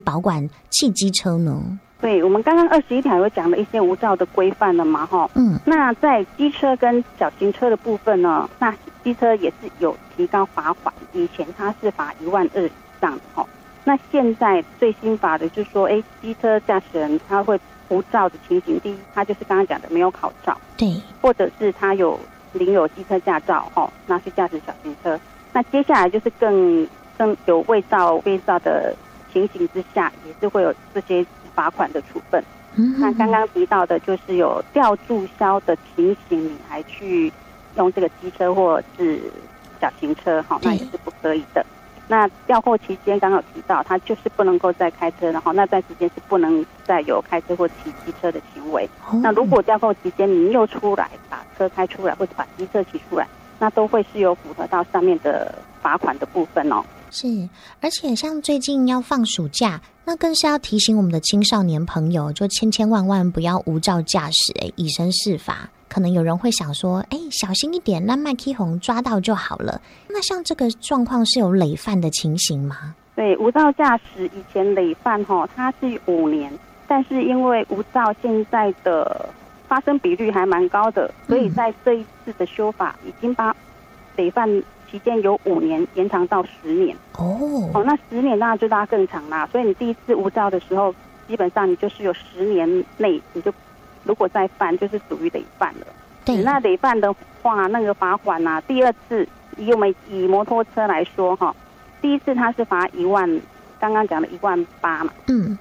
保管汽机车呢？ 对，我们刚刚21条有讲了一些无照的规范了嘛，那在机车跟小型车的部分呢，那机车也是有提高罚款，以前它是罚12000以上的那现在最新法的就是说，机车驾驶人他会无照的情形，第一，他就是刚刚讲的没有考照， 对，或者是他领有机车驾照那去驾驶小型车。那接下来就是更有伪造的情形之下，也是会有这些罚款的处分。那刚刚提到的就是有吊注销的情形，你还去用这个机车或是小型车那也是不可以的。那吊扣期间刚刚有提到，他就是不能够再开车，然后那段时间是不能再有开车或骑机车的行为。那如果吊扣期间你又出来把车开出来，或者把机车骑出来，那都会是有符合到上面的罚款的部分是，而且像最近要放暑假，那更是要提醒我们的青少年朋友，就千万不要无照驾驶，以身试法。可能有人会想说，小心一点，那麦 K 红抓到就好了。那像这个状况是有累犯的情形吗？ 对，无照驾驶以前累犯它是5年，但是因为无照现在的发生比率还蛮高的，所以在这一次的修法已经把累犯期间由5年延长到10年。那10年当然就拉更长啦。所以你第一次无照的时候，基本上你就是有10年内，你就如果再犯就是属于累犯了。 对， 那累犯的话，那个罚款第二次我们以摩托车来说第一次它是罚1万，刚刚讲的18000嘛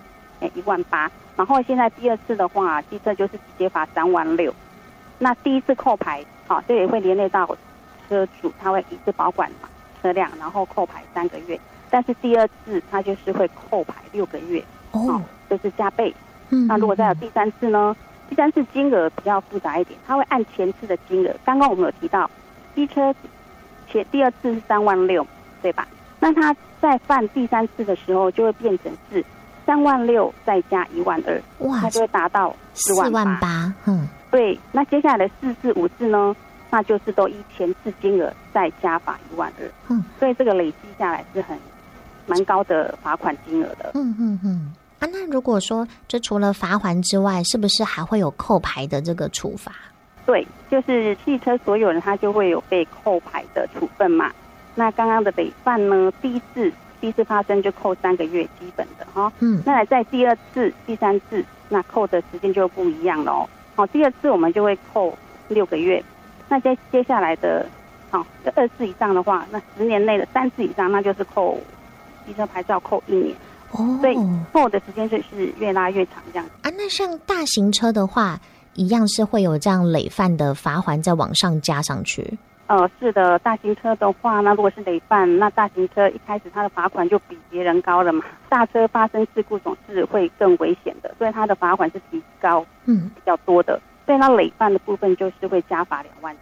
，18000。然后现在第二次的话，机车就是直接罚36000。那第一次扣牌这也会连累到车主，他会一次保管车辆，然后扣牌3个月。但是第二次他就是会扣牌6个月，就是加倍。那如果再有第三次呢？第三次金额比较复杂一点，它会按前次的金额。刚刚我们有提到，机车第二次是36000，对吧？那他在犯第三次的时候，就会变成是36000再加12000，哇，它就会达到48000。对。那接下来的4次、5次呢？那就是都依前次金额再加罚12000。所以这个累积下来是蛮高的罚款金额的。 那如果说这除了罚锾之外，是不是还会有扣牌的这个处罚？ 对，就是汽车所有人他就会有被扣牌的处分嘛。那刚刚的累犯呢，第一次发生就扣3个月基本的那在第二次、第三次，那扣的时间就不一样了第二次我们就会扣6个月，那接下来的2次以上的话，那10年内的3次以上，那就是扣机车牌照扣1年。所以扣的时间就是越拉越长这样那像大型车的话，一样是会有这样累犯的罚锾再往上加上去。 是的，大型车的话，那如果是累犯，那大型车一开始它的罚款就比别人高了嘛。大车发生事故总是会更危险的，所以它的罚款是提高比较多的。所以它累犯的部分就是会加罚2万。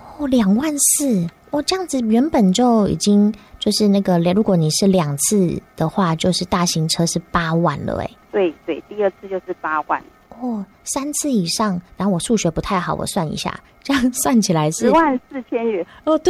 24000这样子原本就已经就是那个，如果你是2次的话，就是大型车是8万了对，第二次就是8万。 3次以上，然后我数学不太好，我算一下，这样算起来是 104000元。 对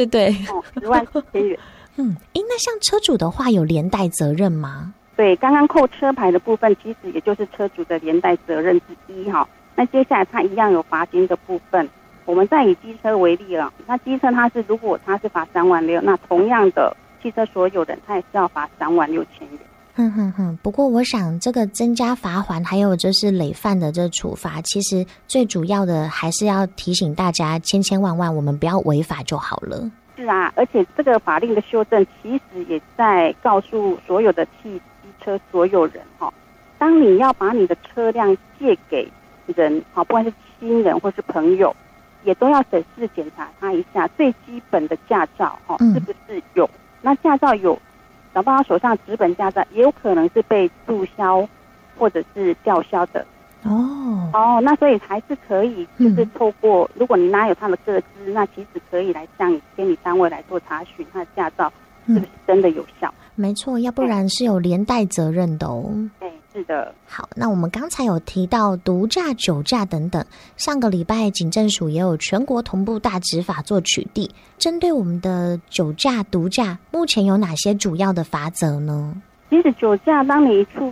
104000元。 那像车主的话有连带责任吗？ 对，刚刚扣车牌的部分，其实也就是车主的连带责任之一那接下来它一样有罚金的部分。我们再以机车为例了，那机车如果它是罚36000，那同样的汽车所有人他也是要罚36000元。 不过我想这个增加罚锾还有就是累犯的这处罚，其实最主要的还是要提醒大家千万我们不要违法就好了。 是啊，而且这个法令的修正其实也在告诉所有的汽机车所有人当你要把你的车辆借给人不管是亲人或是朋友，也都要审视检查他一下最基本的驾照是不是有。那驾照有，搞不好他手上纸本驾照也有可能是被注销或者是吊销的。那所以还是可以就是透过如果你拿有他的个资，那其实可以来向监理单位来做查询他的驾照是不是真的有效。 没错，要不然是有连带责任的对，是的。 好，那我们刚才有提到毒驾、酒驾等等，上个礼拜警政署也有全国同步大执法做取缔。针对我们的酒驾、毒驾，目前有哪些主要的罚则呢？ 其实酒驾，当你一触